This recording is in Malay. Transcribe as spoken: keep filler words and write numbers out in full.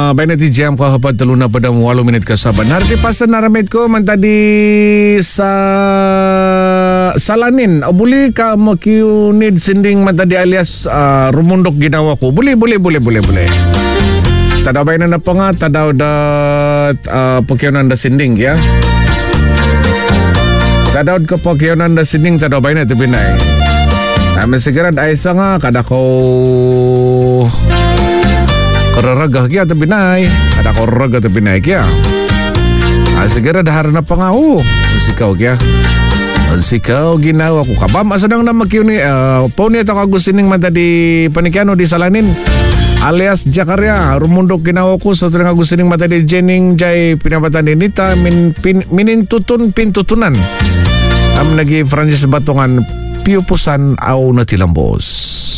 uh, baik nanti jam kau hapat teluna pada walu minit kasaban. Hari pasan naramit ko man tadi sa salanin. O boleh ka makiunid sinding man tadi alias uh, rumundok ginawa ko. Boleh, boleh, boleh, boleh, boleh. Tadaw baik na pa nga, tadaw da uh, pagkiunan da sinding, ya. Tadaw ka pagkiunan da sinding, tadaw baik na ito binay. Namin sigurad ay isa nga, kada ko kararagah kaya ito binay. Kada ko raragah ito binay kaya. Ay sigurad harap na pa nga, oh, sikaw kaya. Sikaw ginawa ko. Kabam, asadang na magkiuni, uh, po niya ito kagusining man tadi panikiano di salanin. Alias Jakarya, rumundok ginawa ko sa tengah gusining mata di Jening Jai pinabatan dinita min pin, minintutun pintutunan. Am nagi Francis Batongan piupusan au natilambos.